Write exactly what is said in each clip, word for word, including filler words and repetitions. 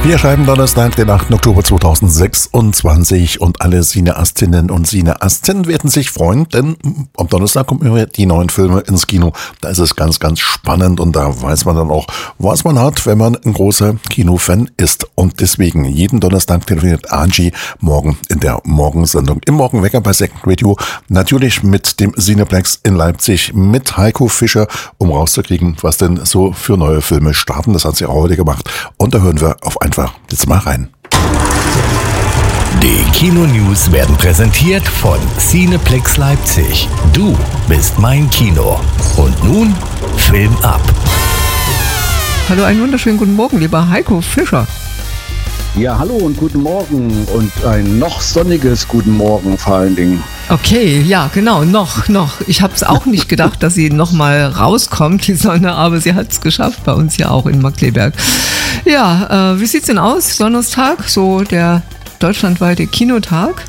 Wir schreiben Donnerstag, den achten Oktober zweitausendsechsundzwanzig und alle Cineastinnen und Cineasten werden sich freuen, denn am Donnerstag kommen immer die neuen Filme ins Kino. Da ist es ganz, ganz spannend und da weiß man dann auch, was man hat, wenn man ein großer Kinofan ist. Und deswegen jeden Donnerstag telefoniert Angie morgen in der Morgensendung im Morgenwecker bei Second Radio. Natürlich mit dem Cineplex in Leipzig mit Heiko Fischer, um rauszukriegen, was denn so für neue Filme starten. Das hat sie auch heute gemacht. Und da hören wir auf einfach jetzt mal rein. Die Kino-News werden präsentiert von Cineplex Leipzig. Du bist mein Kino. Und nun Film ab. Hallo, einen wunderschönen guten Morgen, lieber Heiko Fischer. Ja, hallo und guten Morgen und ein noch sonniges guten Morgen vor allen Dingen. Okay, ja, genau, noch, noch. Ich habe es auch nicht gedacht, dass sie noch mal rauskommt, die Sonne, aber sie hat es geschafft bei uns ja auch in Markkleeberg. Ja, äh, wie sieht's denn aus? Donnerstag, so der deutschlandweite Kinotag?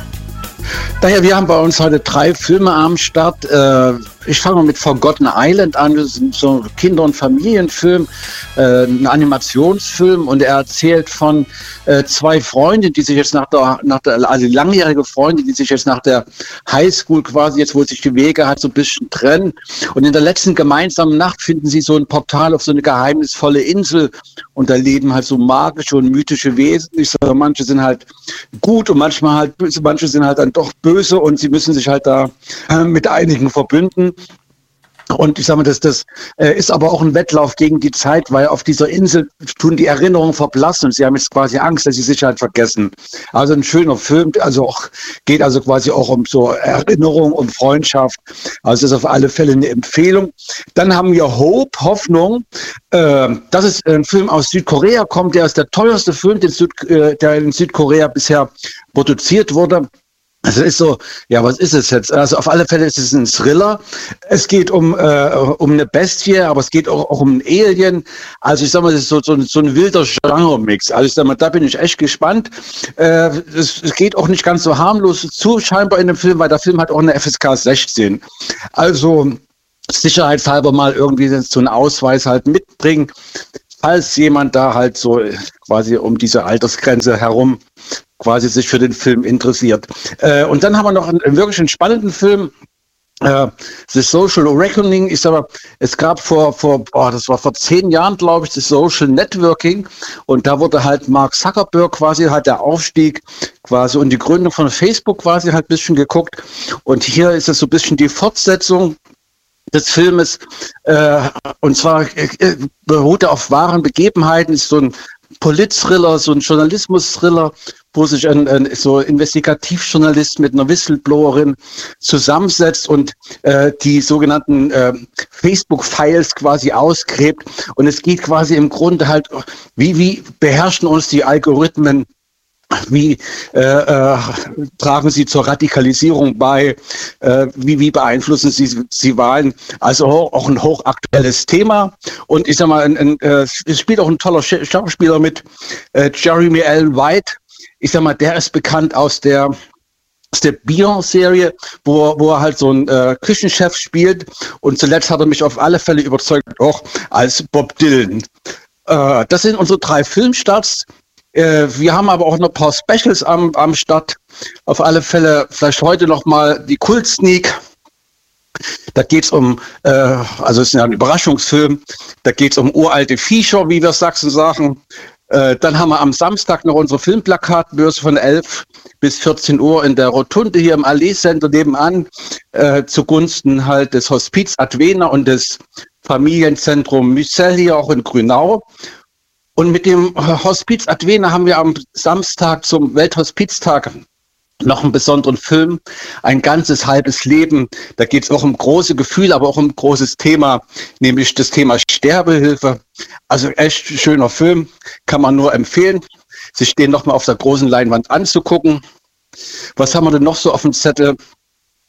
Daher, wir haben bei uns heute drei Filme am Start. Äh, ich fange mal mit Forgotten Island an. Das ist so ein Kinder- und Familienfilm, äh, ein Animationsfilm, und er erzählt von äh, zwei Freunden, die sich jetzt nach der, nach der, also langjährige Freunde, die sich jetzt nach der Highschool quasi, jetzt wo sich die Wege halt so ein bisschen trennen. Und in der letzten gemeinsamen Nacht finden sie so ein Portal auf so eine geheimnisvolle Insel, und da leben halt so magische und mythische Wesen. Ich sage, manche sind halt gut und manchmal halt böse, manche sind halt dann doch böse, und sie müssen sich halt da äh, mit einigen verbünden. Und ich sage mal, das, das äh, ist aber auch ein Wettlauf gegen die Zeit, weil auf dieser Insel tun die Erinnerungen verblassen, und sie haben jetzt quasi Angst, dass sie sich halt vergessen. Also ein schöner Film, also auch, geht also quasi auch um so Erinnerung, um Freundschaft. Also das ist auf alle Fälle eine Empfehlung. Dann haben wir Hope, Hoffnung. Äh, das ist ein Film aus Südkorea, kommt, der ist der teuerste Film, den Süd, äh, der in Südkorea bisher produziert wurde. Also ist so, ja, was ist es jetzt? Also auf alle Fälle ist es ein Thriller. Es geht um äh, um eine Bestie, aber es geht auch, auch um ein Alien. Also ich sag mal, das ist so, so, so ein wilder Genre-Mix. Also ich sag mal, da bin ich echt gespannt. Äh, es, es geht auch nicht ganz so harmlos zu, scheinbar in dem Film, weil der Film hat auch eine F S K sechzehn. Also sicherheitshalber mal irgendwie so einen Ausweis halt mitbringen, falls jemand da halt so quasi um diese Altersgrenze herum quasi sich für den Film interessiert. Äh, und dann haben wir noch einen, einen wirklich einen spannenden Film, äh, The Social Reckoning. Ich sag mal, es gab vor, vor oh, das war vor zehn Jahren, glaube ich, das Social Networking, und da wurde halt Mark Zuckerberg quasi halt der Aufstieg quasi und die Gründung von Facebook quasi halt ein bisschen geguckt, und hier ist es so ein bisschen die Fortsetzung des Filmes, äh, und zwar äh, beruht er auf wahren Begebenheiten, ist so ein Polit-Thriller, so ein Journalismus-Thriller, wo sich ein, ein so Investigativjournalist mit einer Whistleblowerin zusammensetzt und äh, die sogenannten äh, Facebook-Files quasi ausgräbt. Und es geht quasi im Grunde halt, wie, wie beherrschen uns die Algorithmen, wie äh, äh, tragen sie zur Radikalisierung bei, äh, wie, wie beeinflussen sie, sie Wahlen. Also auch ein hochaktuelles Thema. Und ich sag mal, ein, ein, äh, es spielt auch ein toller Schauspieler mit, äh, Jeremy Allen White. Ich sag mal, der ist bekannt aus der aus der Beyoncé-Serie, wo, wo er halt so einen äh, Küchenchef spielt. Und zuletzt hat er mich auf alle Fälle überzeugt, auch als Bob Dylan. Äh, das sind unsere drei Filmstarts. Äh, wir haben aber auch noch ein paar Specials am, am Start. Auf alle Fälle vielleicht heute noch mal die Kult-Sneak. Da geht es um, äh, also es ist ja ein Überraschungsfilm, da geht es um uralte Viecher, wie wir Sachsen sagen. Äh, dann haben wir am Samstag noch unsere Filmplakatbörse von elf bis vierzehn Uhr in der Rotunde hier im Allee-Center nebenan, äh, zugunsten halt des Hospiz Advena und des Familienzentrum Müsel hier auch in Grünau. Und mit dem Hospiz Advena haben wir am Samstag zum Welthospiztag noch einen besonderen Film, ein ganzes halbes Leben. Da geht es auch um große Gefühle, aber auch um ein großes Thema, nämlich das Thema Sterbehilfe. Also echt schöner Film, kann man nur empfehlen, sich den nochmal auf der großen Leinwand anzugucken. Was haben wir denn noch so auf dem Zettel?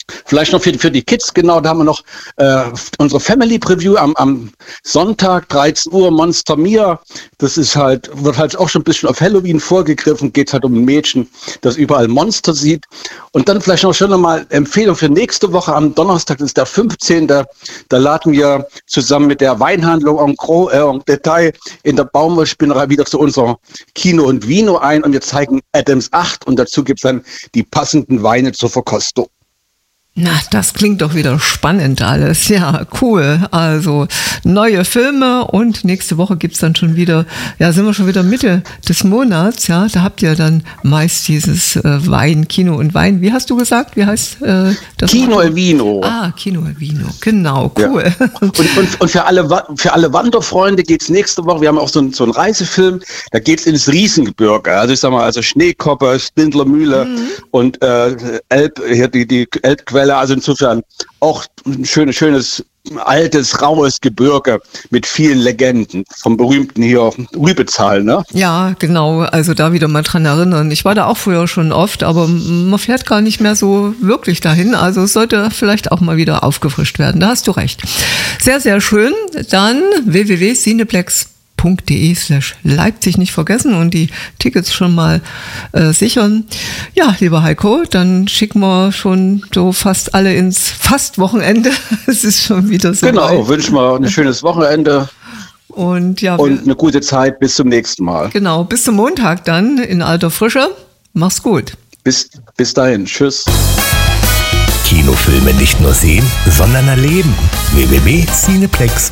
Vielleicht noch für, für die Kids, genau, da haben wir noch äh, unsere Family Preview am, am Sonntag, dreizehn Uhr, Monster Mia. Das ist halt, wird halt auch schon ein bisschen auf Halloween vorgegriffen, geht halt um ein Mädchen, das überall Monster sieht. Und dann vielleicht noch schon nochmal Empfehlung für nächste Woche am Donnerstag, das ist der fünfzehnte Da laden wir zusammen mit der Weinhandlung en gros, äh, en Detail in der Baumwollspinnerei wieder zu unserer Kino und Vino ein und wir zeigen Adams acht und dazu gibt es dann die passenden Weine zur Verkostung. Na, das klingt doch wieder spannend alles. Ja, cool. Also neue Filme und nächste Woche gibt's dann schon wieder, ja, sind wir schon wieder Mitte des Monats, ja, da habt ihr dann meist dieses äh, Wein, Kino und Wein. Wie hast du gesagt? Wie heißt äh, das? Kino e Vino. Ah, Kino e Vino, genau, cool. Ja. Und, und, und für alle für alle Wanderfreunde geht's nächste Woche, wir haben auch so einen, so einen Reisefilm, da geht's ins Riesengebirge. Also ich sag mal, also Schneekopper, Spindlermühle mhm. und äh, Elb, hier die, die Elbquelle. Also insofern auch ein schönes, schönes, altes, raues Gebirge mit vielen Legenden. Vom berühmten hier Rübezahl, ne? Ja, genau. Also da wieder mal dran erinnern. Ich war da auch früher schon oft, aber man fährt gar nicht mehr so wirklich dahin. Also es sollte vielleicht auch mal wieder aufgefrischt werden. Da hast du recht. Sehr, sehr schön. Dann w w w punkt cineplex punkt de slash Leipzig nicht vergessen und die Tickets schon mal äh, sichern. Ja, lieber Heiko, dann schicken wir schon so fast alle ins Fast-Wochenende. Es ist schon wieder so. Genau, wünschen wir ein schönes Wochenende. Und, ja, und eine gute Zeit. Bis zum nächsten Mal. Genau, bis zum Montag dann in alter Frische. Mach's gut. Bis, bis dahin. Tschüss. Kinofilme nicht nur sehen, sondern erleben. w w w punkt cineplex